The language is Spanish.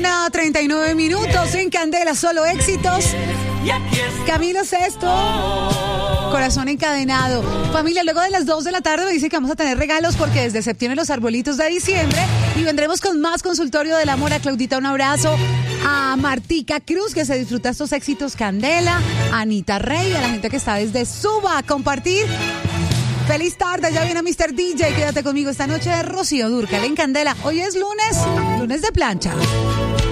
1:39 en Candela, solo éxitos. Camilo Sesto, Corazón Encadenado. Familia, luego de las 2 de la tarde me dice que vamos a tener regalos porque desde septiembre los arbolitos de diciembre y vendremos con más consultorio del amor. A Claudita un abrazo, a Martica Cruz que se disfruta estos éxitos Candela, a Anita Rey, a la gente que está desde Suba a compartir. Feliz tarde, ya viene Mr. DJ, quédate conmigo esta noche de Rocío Dúrcal en Candela. Hoy es lunes de plancha.